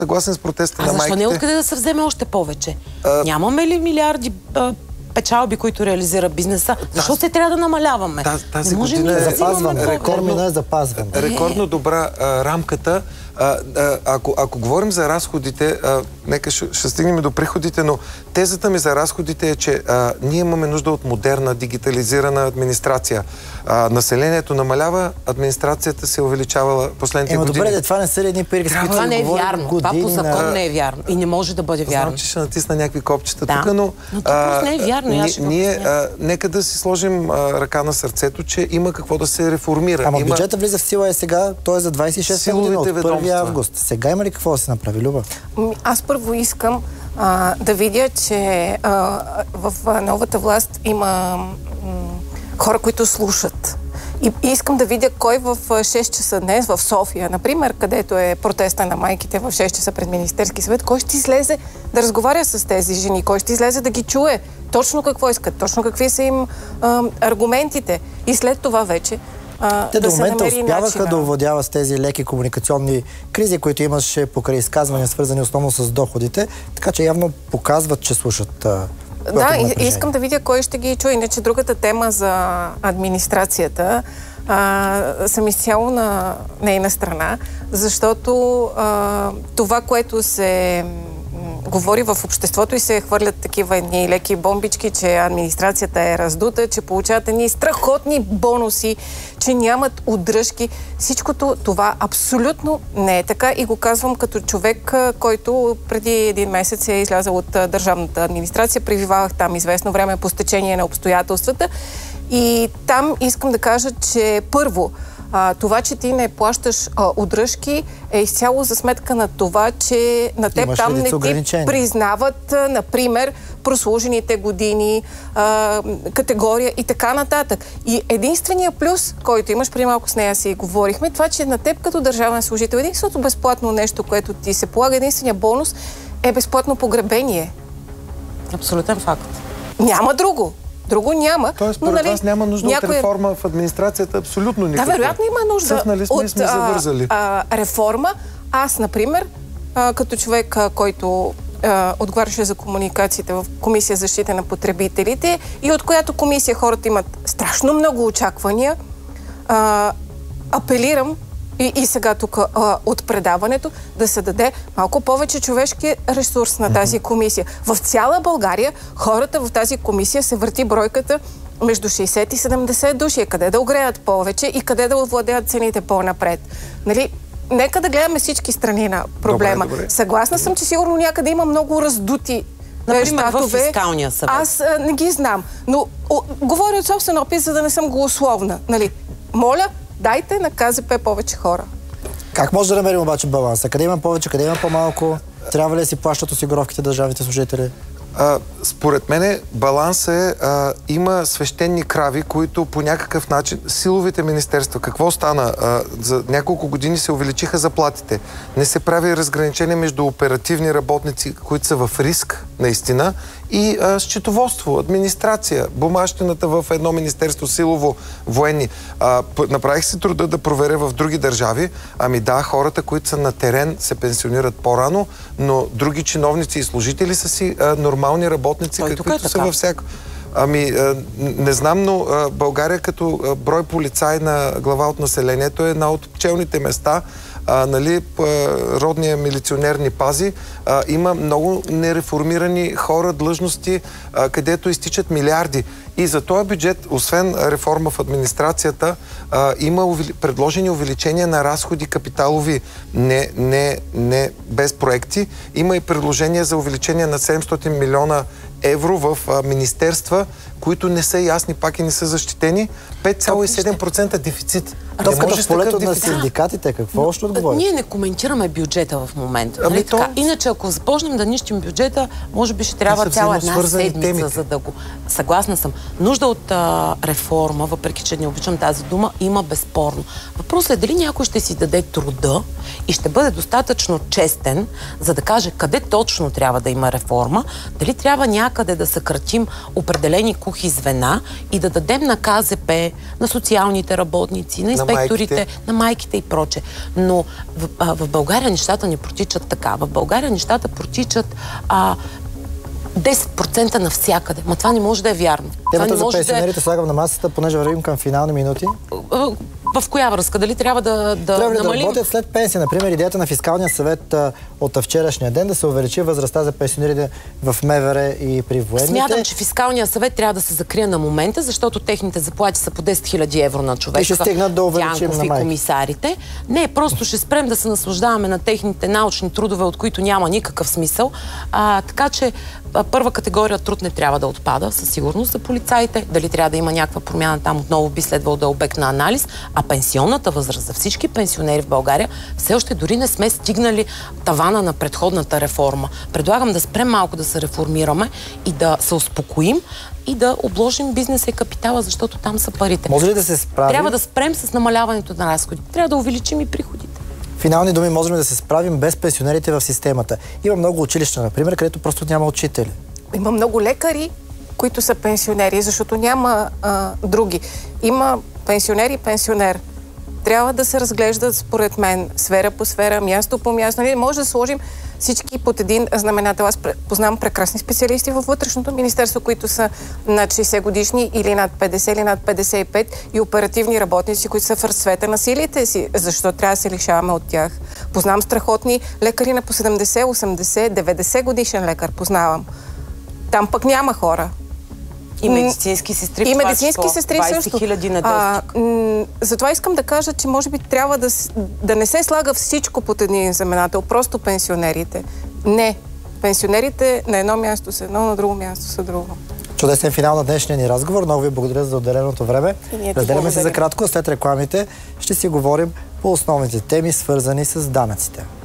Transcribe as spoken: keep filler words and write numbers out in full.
съгласен с протеста а на защо майките. не откъде да се вземе още повече? А... Нямаме ли милиарди а, печалби, които реализира бизнеса? Защо се трябва да намаляваме? Таз, тази не може година да е запазване. Рекордно е запазване. Рекордно добра а, рамката. А, а, ако, ако говорим за разходите, а, нека ще, ще стигнем до приходите, но тезата ми за разходите е, че а, ние имаме нужда от модерна, дигитализирана администрация. А, населението намалява, администрацията се е увеличавала последните Ема, години. добре, да, това не са едни пари, с които това не е вярно. Това по закон на... не е вярно. И не може да бъде вярно. Знам, че ще натисна някакви копчета да. тук, но... Но това просто не е вярно. Ние, ние а, нека да си сложим а, ръка на сърцето, че има какво да се реформира. Ама има... бюджета влиза в сила е сега, той е за двайсет и шеста година, от първи август. Сега има ли какво да се направи, Люба? Аз първо искам а, да видя, че а, в новата власт има м, хора, които слушат. И, и искам да видя кой в шест часа днес в София, например, където е протеста на майките в шест часа пред Министерски съвет, кой ще излезе да разговаря с тези жени, кой ще излезе да ги чуе точно какво искат, точно какви са им а, аргументите. И след това вече а, Те да до момента се успяваха начина да овладява с тези леки комуникационни кризи, които имаше покрай изказвания, свързани основно с доходите, така че явно показват, че слушат. Да, и, искам да видя кой ще ги чуе. Иначе другата тема за администрацията а, съм изцяло на нейна страна, защото а, това, което се говори в обществото и се хвърлят такива едни леки бомбички, че администрацията е раздута, че получават едни страхотни бонуси, че нямат удръжки. Всичкото това абсолютно не е така и го казвам като човек, който преди един месец е излязъл от държавната администрация. Пребивавах там известно време по стечение на обстоятелствата и там искам да кажа, че първо, А, това, че ти не плащаш а, удръжки, е изцяло за сметка на това, че на теб там не ти признават, а, например, прослужените години, а, категория и така нататък. И единственият плюс, който имаш, преди малко с нея си говорихме, това, че на теб като държавен служител, единственото безплатно нещо, което ти се полага, единственият бонус е безплатно погребение. Абсолютен факт. Няма друго. Друго няма. Тоест, според но, нали, вас няма нужда някоя... от реформа в администрацията? Абсолютно никаква. Да, вероятно има нужда Съхнали сме от и сме завързали. А, а, реформа. Аз, например, а, като човек, а, който а, отговаряше за комуникациите в Комисия за защита на потребителите и от която комисия хората имат страшно много очаквания, а, апелирам И, и сега тук а, от предаването да се даде малко повече човешки ресурс на тази комисия. В цяла България хората в тази комисия се върти бройката между шейсет и седемдесет души. Къде да огреят повече и къде да овладеят цените по-напред. Нали? Нека да гледаме всички страни на проблема. Добре, добре. Съгласна съм, че сигурно някъде има много раздути Например, в щатове. фискалния съвет. Аз а, не ги знам. Но о, говоря от собствен опит, за да не съм голословна. Нали? Моля, дайте на КЗП повече хора. Как може да намерим обаче баланса? Къде има повече, къде има по-малко? Трябва ли да си плащат осигуровките държавните служители? А, според мене баланс е, а, има свещени крави, които по някакъв начин, силовите министерства, какво стана? А, за няколко години се увеличиха заплатите. Не се прави разграничение между оперативни работници, които са в риск, наистина, и а, счетоводство, администрация, бумащината в едно министерство, силово, военни. А, направих си труда да проверя в други държави. Ами да, хората, които са на терен, се пенсионират по-рано, но други чиновници и служители са си а, нормални работници, каквито са във всяко. Ами, не знам, но България като брой полицаи на глава от населението е една от пчелните места. А, нали, родния милиционер ни пази. А, има много нереформирани хора, длъжности, а, където изтичат милиарди. И за този бюджет, освен реформа в администрацията, а, има увели... предложени увеличения на разходи капиталови, не, не, не без проекти. Има и предложения за увеличение на седемстотин милиона евро в а, министерства, които не са ясни, пак и не са защитени. пет цяло и седем процента дефицит. Топката в полето на синдикатите, какво още отговори? Ние не коментираме бюджета в момента. Нали така? Иначе, ако започнем да нищим бюджета, може би ще трябва цяла една седмица, за да го... Съгласна съм. Нужда от а, реформа, въпреки че не обичам тази дума, има безспорно. Въпросът е дали някой ще си даде труда и ще бъде достатъчно честен, за да каже къде точно трябва да има реформа, дали трябва някакъв навсякъде да съкратим определени кухи звена и да дадем на К З П, на социалните работници, на инспекторите, на майките, на майките и проче. Но в, а, в България нещата не протичат така. В България нещата протичат а, десет процента навсякъде. Ма това не може да е вярно. Темата за пенсионерите да... слагам на масата, понеже вървим към финални минути. В коя връзка? Дали трябва да, да трябва ли намалим? Да работят след пенсия? Например, идеята на фискалния съвет а, от вчерашния ден да се увеличи възрастта за пенсионерите в М В Р и при военните. Смятам, че фискалния съвет трябва да се закрие на момента, защото техните заплати са по десет хиляди евро на човека. И ще стигнат да увеличим на майки. И комисарите. Не, просто ще спрем да се наслаждаваме на техните научни трудове, от които няма никакъв смисъл. А, така че първа категория труд не трябва да отпада, със сигурност за полицаите. Дали трябва да има някаква промяна там, отново би следвало да е обект на анализ. А пенсионната възраст за всички пенсионери в България все още дори не сме стигнали тавана на предходната реформа. Предлагам да спрем малко да се реформираме и да се успокоим и да обложим бизнеса и капитала, защото там са парите. Може ли да се справим? Трябва да спрем с намаляването на разходи. Трябва да увеличим и приходите. Финални думи, можем да се справим без пенсионерите в системата. Има много училища, например, където просто няма учители. Има много лекари, които са пенсионери, защото няма а, други. Има пенсионер и пенсионер. Трябва да се разглеждат, според мен, сфера по сфера, място по място. Ние може да сложим всички под един знаменател. Аз познавам прекрасни специалисти във вътрешното министерство, които са над шейсет годишни или над петдесет или над петдесет и пет и оперативни работници, които са в разцвета на силите си. Защо трябва да се лишаваме от тях? Познавам страхотни лекари на по седемдесет, осемдесет, деветдесет годишен лекар. Познавам. Там пък няма хора. И медицински сестри. И медицински сестри също. двайсет хиляди недостиг. Затова искам да кажа, че може би трябва да, да не се слага всичко под един знаменател, просто пенсионерите. Не. Пенсионерите на едно място са едно, на друго място са друго. Чудесен финал на днешния ни разговор. Много ви благодаря за отделеното време. Разделяме се за кратко. След рекламите ще си говорим по основните теми, свързани с данъците.